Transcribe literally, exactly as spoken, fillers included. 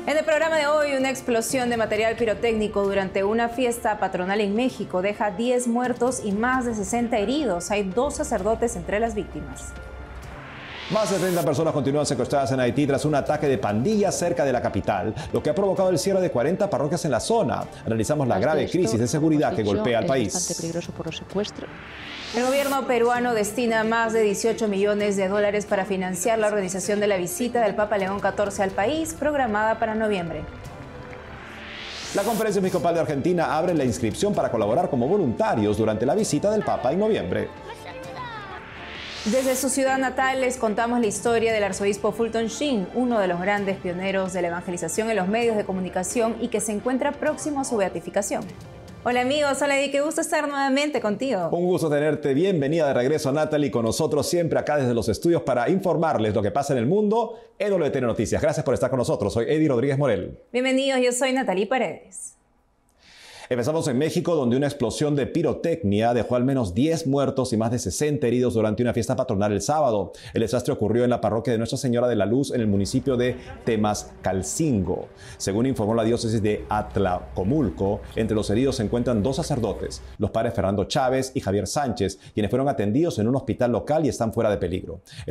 En el programa de hoy, una explosión de material pirotécnico durante una fiesta patronal en México deja diez muertos y más de sesenta heridos. Hay dos sacerdotes entre las víctimas. Más de treinta personas continúan secuestradas en Haití tras un ataque de pandillas cerca de la capital, lo que ha provocado el cierre de cuarenta parroquias en la zona. Analizamos la grave crisis de seguridad que golpea al país. Es bastante peligroso por los secuestros. El gobierno peruano destina más de dieciocho millones de dólares para financiar la organización de la visita del Papa León catorce al país, programada para noviembre. La Conferencia Episcopal de Argentina abre la inscripción para colaborar como voluntarios durante la visita del Papa en noviembre. Desde su ciudad natal les contamos la historia del arzobispo Fulton Sheen, uno de los grandes pioneros de la evangelización en los medios de comunicación y que se encuentra próximo a su beatificación. Hola amigos, hola Eddie, qué gusto estar nuevamente contigo. Un gusto tenerte, bienvenida de regreso Natalie, con nosotros siempre acá desde los estudios para informarles lo que pasa en el mundo en W T N Noticias. Gracias por estar con nosotros, soy Eddie Rodríguez Morel. Bienvenidos, yo soy Natalie Paredes. Empezamos en México, donde una explosión de pirotecnia dejó al menos diez muertos y más de sesenta heridos durante una fiesta patronal el sábado. El desastre ocurrió en la parroquia de Nuestra Señora de la Luz en el municipio de Temascalcingo. Según informó la diócesis de Atlacomulco, entre los heridos se encuentran dos sacerdotes, los padres Fernando Chávez y Javier Sánchez, quienes fueron atendidos en un hospital local y están fuera de peligro.